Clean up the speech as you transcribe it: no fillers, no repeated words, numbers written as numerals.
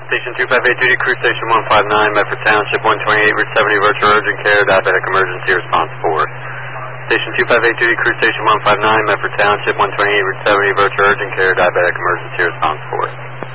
Station 258 duty, crew station 159, Medford Township, 128, Route 70, virtual urgent care, diabetic emergency response 4. Station 258 duty, crew station 159, Medford Township, 128, Route 70, virtual urgent care, diabetic emergency response 4.